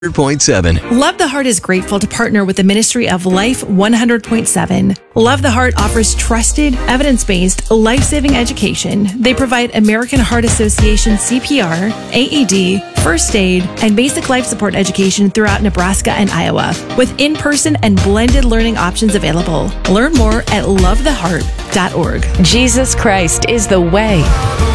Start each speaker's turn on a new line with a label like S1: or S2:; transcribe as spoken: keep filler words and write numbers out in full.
S1: point seven.
S2: Love the Heart is grateful to partner with the Ministry of Life one hundred point seven. Love the Heart offers trusted, evidence-based, life-saving education. They provide American Heart Association C P R, A E D, first aid, and basic life support education throughout Nebraska and Iowa, with in-person and blended learning options available. Learn more at love the heart dot org.
S3: Jesus Christ is the way,